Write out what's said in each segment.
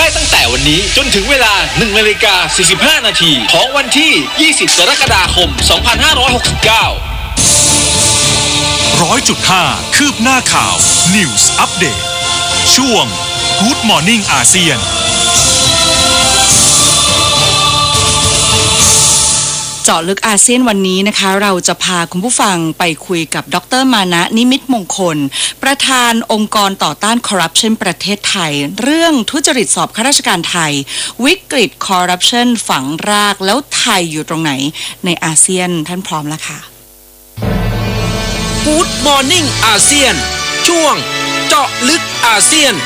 ตั้งแต่วันนี้จนถึงเวลา 1:45 นาทีของวันที่ 20 กรกฎาคม 2569 100.5 คืบหน้าข่าว News Update ช่วง Good Morning อาเซียนเจาะลึกอาเซียนวันนี้นะคะเราจะพาคุณผู้ฟังไปคุยกับดร.มานะนิมิตมงคลประธานองค์กรต่อต้านคอร์รัปชันประเทศไทยเรื่องทุจริตสอบข้าราชการไทยวิกฤตคอร์รัปชันฝังรากแล้วไทยอยู่ตรงไหนในอาเซียนท่านพร้อมแล้วค่ะ Good Morning อาเซียนช่วงเจาะลึกอาเซียน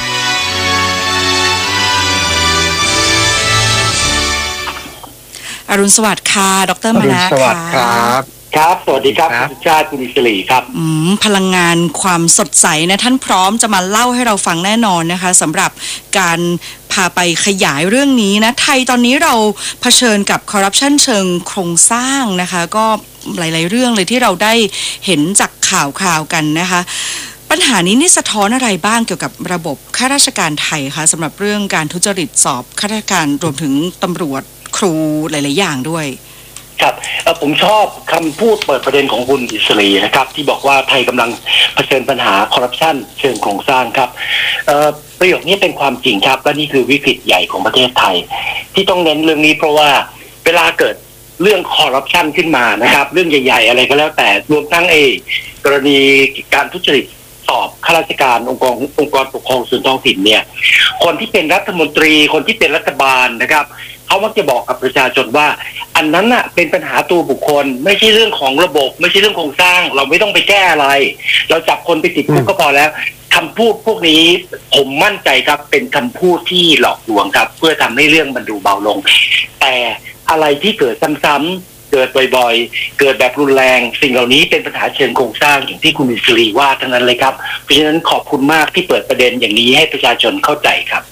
อรุณสวัสดิ์ค่ะดร.มานะสวัสดิ์ครับครับสวัสดีครับคุณชาติคุณอิสรีครับพลังงานความสดใสนะท่านพร้อมจะมาเล่าให้เราฟังแน่นอนนะคะสำหรับการพาไปขยายเรื่องนี้นะไทยตอนนี้เราเผชิญกับคอร์รัปชันเชิงโครงสร้างนะคะก็หลายๆเรื่องเลยที่เราได้เห็นจากข่าวกันนะคะปัญหานี้นี่สะท้อนอะไรบ้างเกี่ยวกับระบบข้าราชการไทยคะสำหรับเรื่องการทุจริตสอบข้าราชการรวมถึงตำรวจครูหลายๆอย่างด้วยครับผมชอบคำพูดเปิดประเด็นของคุณอิสรีนะครับที่บอกว่าไทยกำลังเผชิญปัญหาคอร์รัปชันเชิงโครงสร้างครับประโยคนี้เป็นความจริงครับและนี่คือวิกฤตใหญ่ของประเทศไทยที่ต้องเน้นเรื่องนี้เพราะว่าเวลาเกิดเรื่องคอร์รัปชันขึ้นมานะครับเรื่องใหญ่ๆอะไรก็แล้วแต่รวมทั้งกรณีการทุจริตสอบข้าราชการองค์กรปกครองส่วนท้องถิ่นเนี่ยคนที่เป็นรัฐมนตรีคนที่เป็นรัฐบาลนะครับเขามักจะบอกกับประชาชนว่าอันนั้นน่ะเป็นปัญหาตัวบุคคลไม่ใช่เรื่องของระบบไม่ใช่เรื่องโครงสร้างเราไม่ต้องไปแก้อะไรเราจับคนไปติดคุกก็พอแล้วคำพูดพวกนี้ผมมั่นใจครับเป็นคำพูดที่หลอกลวงครับเพื่อทำให้เรื่องมันดูเบาลงแต่อะไรที่เกิดซ้ำๆเกิดบ่อยๆเกิดแบบรุนแรงสิ่งเหล่านี้เป็นปัญหาเชิงโครงสร้างอย่างที่คุณอิสรีว่าทั้งนั้นเลยครับเพราะฉะนั้นขอบคุณมากที่เปิดประเด็นอย่างนี้ให้ประชาชนเข้าใจครับ